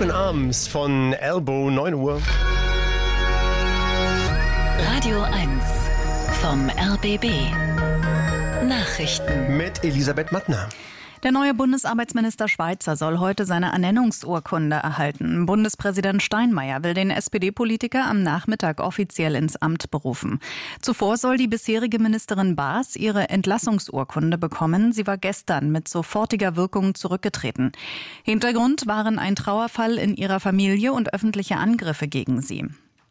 Open Arms von Elbow, 9 Uhr. Radio 1 vom RBB. Nachrichten Mit Elisabeth Mattner. Der neue Bundesarbeitsminister Schweizer soll heute seine Ernennungsurkunde erhalten. Bundespräsident Steinmeier will den SPD-Politiker am Nachmittag offiziell ins Amt berufen. Zuvor soll die bisherige Ministerin Baas ihre Entlassungsurkunde bekommen. Sie war gestern mit sofortiger Wirkung zurückgetreten. Hintergrund waren ein Trauerfall in ihrer Familie und öffentliche Angriffe gegen sie.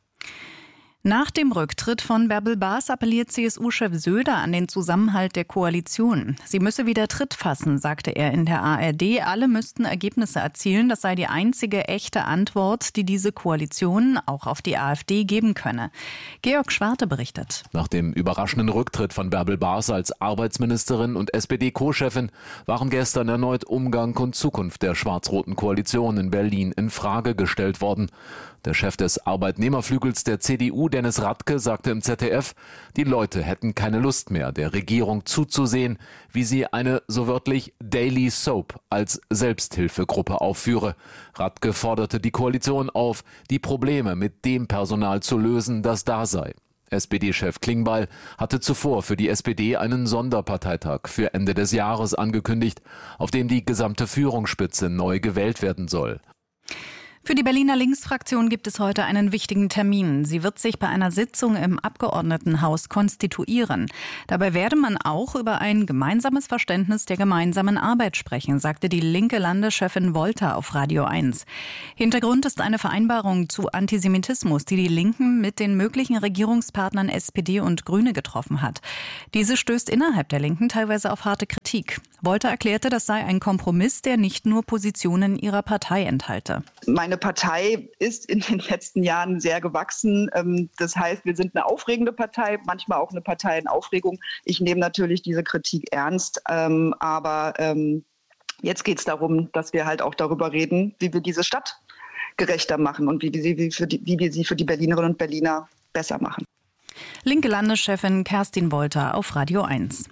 Nach dem Rücktritt von Bärbel Baas appelliert CSU-Chef Söder an den Zusammenhalt der Koalition. Sie müsse wieder Tritt fassen, sagte er in der ARD. Alle müssten Ergebnisse erzielen. Das sei die einzige echte Antwort, die diese Koalition auch auf die AfD geben könne. Georg Schwarte berichtet. Nach dem überraschenden Rücktritt von Bärbel Baas als Arbeitsministerin und SPD-Co-Chefin waren gestern erneut Umgang und Zukunft der schwarz-roten Koalition in Berlin in Frage gestellt worden. Der Chef des Arbeitnehmerflügels der CDU, Dennis Radke, sagte im ZDF, die Leute hätten keine Lust mehr, der Regierung zuzusehen, wie sie eine, so wörtlich, Daily Soap als Selbsthilfegruppe aufführe. Radke forderte die Koalition auf, die Probleme mit dem Personal zu lösen, das da sei. SPD-Chef Klingbeil hatte zuvor für die SPD einen Sonderparteitag für Ende des Jahres angekündigt, auf dem die gesamte Führungsspitze neu gewählt werden soll. Für die Berliner Linksfraktion gibt es heute einen wichtigen Termin. Sie wird sich bei einer Sitzung im Abgeordnetenhaus konstituieren. Dabei werde man auch über ein gemeinsames Verständnis der gemeinsamen Arbeit sprechen, sagte die linke Landeschefin Wolter auf Radio 1. Hintergrund ist eine Vereinbarung zu Antisemitismus, die die Linken mit den möglichen Regierungspartnern SPD und Grüne getroffen hat. Diese stößt innerhalb der Linken teilweise auf harte Kritik. Wolter erklärte, das sei ein Kompromiss, der nicht nur Positionen ihrer Partei enthalte. Meine Partei ist in den letzten Jahren sehr gewachsen. Das heißt, wir sind eine aufregende Partei, manchmal auch eine Partei in Aufregung. Ich nehme natürlich diese Kritik ernst, aber jetzt geht es darum, dass wir halt auch darüber reden, wie wir diese Stadt gerechter machen und wie wir sie für die Berlinerinnen und Berliner besser machen. Linke Landeschefin Kerstin Wolter auf Radio 1.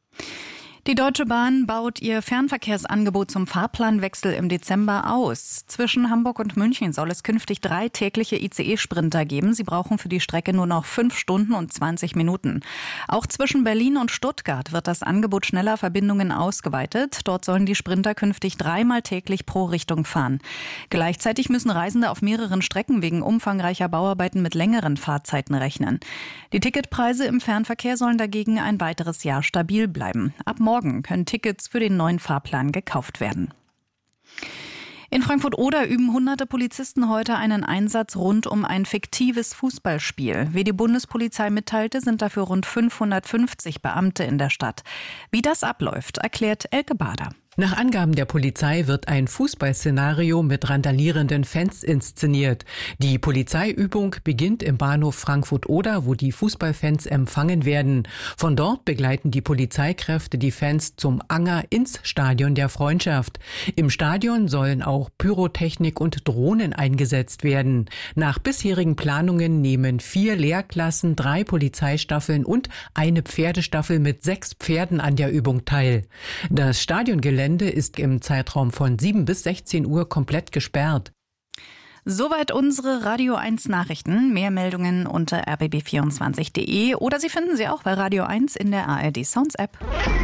Die Deutsche Bahn baut ihr Fernverkehrsangebot zum Fahrplanwechsel im Dezember aus. Zwischen Hamburg und München soll es künftig 3 tägliche ICE-Sprinter geben. Sie brauchen für die Strecke nur noch 5 Stunden und 20 Minuten. Auch zwischen Berlin und Stuttgart wird das Angebot schneller Verbindungen ausgeweitet. Dort sollen die Sprinter künftig 3-mal täglich pro Richtung fahren. Gleichzeitig müssen Reisende auf mehreren Strecken wegen umfangreicher Bauarbeiten mit längeren Fahrzeiten rechnen. Die Ticketpreise im Fernverkehr sollen dagegen ein weiteres Jahr stabil bleiben. Ab morgen können Tickets für den neuen Fahrplan gekauft werden. In Frankfurt-Oder üben hunderte Polizisten heute einen Einsatz rund um ein fiktives Fußballspiel. Wie die Bundespolizei mitteilte, sind dafür rund 550 Beamte in der Stadt. Wie das abläuft, erklärt Elke Bader. Nach Angaben der Polizei wird ein Fußballszenario mit randalierenden Fans inszeniert. Die Polizeiübung beginnt im Bahnhof Frankfurt-Oder, wo die Fußballfans empfangen werden. Von dort begleiten die Polizeikräfte die Fans zum Anger ins Stadion der Freundschaft. Im Stadion sollen auch Pyrotechnik und Drohnen eingesetzt werden. Nach bisherigen Planungen nehmen 4 Lehrklassen, 3 Polizeistaffeln und eine Pferdestaffel mit 6 Pferden an der Übung teil. Das Stadiongelände ist im Zeitraum von 7 bis 16 Uhr komplett gesperrt. Soweit unsere Radio 1 Nachrichten. Mehr Meldungen unter rbb24.de oder Sie finden sie auch bei Radio 1 in der ARD Sounds App.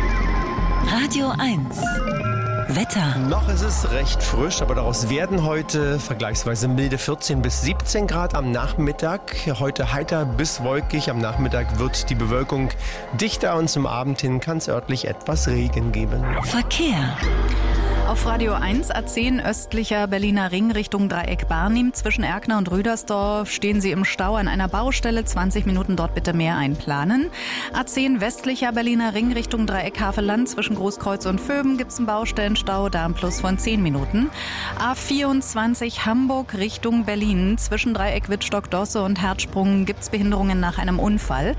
Radio 1 Wetter. Noch ist es recht frisch, aber daraus werden heute vergleichsweise milde 14 bis 17 Grad am Nachmittag. Heute heiter bis wolkig. Am Nachmittag wird die Bewölkung dichter und zum Abend hin kann es örtlich etwas Regen geben. Verkehr. Auf Radio 1 A10 östlicher Berliner Ring Richtung Dreieck Barnim. Zwischen Erkner und Rüdersdorf stehen Sie im Stau an einer Baustelle. 20 Minuten dort bitte mehr einplanen. A10 westlicher Berliner Ring Richtung Dreieck Havelland. Zwischen Großkreuz und Vöben gibt es einen Baustellenstau, da ein Plus von 10 Minuten. A24 Hamburg Richtung Berlin. Zwischen Dreieck Wittstock-Dosse und Herzsprung gibt es Behinderungen nach einem Unfall.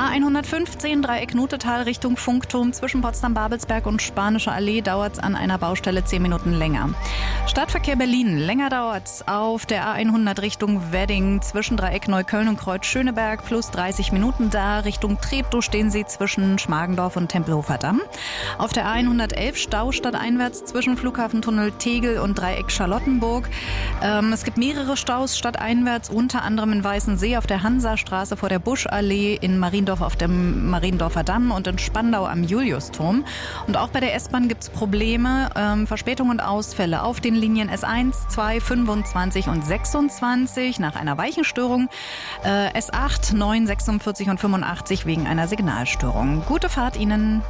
A115 Dreieck Nutetal Richtung Funkturm. Zwischen Potsdam-Babelsberg und Spanische Allee dauert es an einer Baustelle Baustelle 10 Minuten länger. Stadtverkehr Berlin, länger dauert's auf der A100 Richtung Wedding zwischen Dreieck Neukölln und Kreuz Schöneberg plus 30 Minuten da. Richtung Treptow stehen Sie zwischen Schmargendorf und Tempelhofer Damm. Auf der A111 Stau stadteinwärts zwischen Flughafentunnel Tegel und Dreieck Charlottenburg. Es gibt mehrere Staus stadteinwärts, unter anderem in Weißensee auf der Hansastraße vor der Buschallee, in Mariendorf auf dem Mariendorfer Damm und in Spandau am Juliusturm. Und auch bei der S-Bahn gibt es Probleme, Verspätungen und Ausfälle auf den Linien S1, 2, 25 und 26 nach einer Weichenstörung, S8, 9, 46 und 85 wegen einer Signalstörung. Gute Fahrt Ihnen.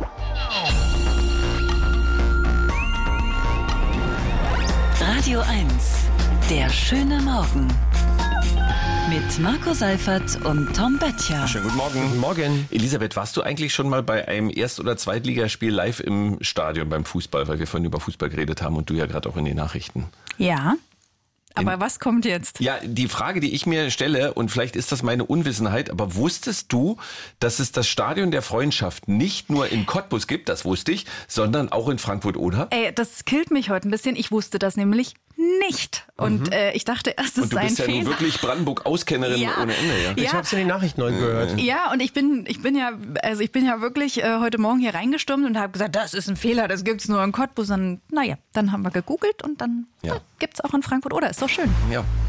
Radio 1, der schöne Morgen. Mit Marco Seifert und Tom Böttcher. Schönen guten Morgen. Guten Morgen. Elisabeth, warst du eigentlich schon mal bei einem Erst- oder Zweitligaspiel live im Stadion beim Fußball, weil wir vorhin über Fußball geredet haben und du ja gerade auch in den Nachrichten? Ja. Aber was kommt jetzt? Ja, die Frage, die ich mir stelle, und vielleicht ist das meine Unwissenheit, aber wusstest du, dass es das Stadion der Freundschaft nicht nur in Cottbus gibt, das wusste ich, sondern auch in Frankfurt-Oder? Ey, das killt mich heute ein bisschen. Ich wusste das nämlich nicht. Und ich dachte erst, es sei ein Fehler. Und du bist ja nun wirklich Brandenburg-Auskennerin ohne Ende. Ja? Ich habe es in den Nachrichten heute gehört. Ja, und ich bin ja wirklich heute Morgen hier reingestürmt und habe gesagt, das ist ein Fehler, das gibt's nur in Cottbus. Und dann haben wir gegoogelt und dann gibt's auch in Frankfurt-Oder. Ist doch schön. Ja.